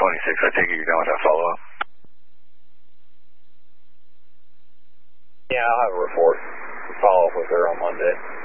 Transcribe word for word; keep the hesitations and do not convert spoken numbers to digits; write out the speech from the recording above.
twenty-six, I take it you're done with that follow-up? Yeah, I'll have a report. Follow up with her on Monday.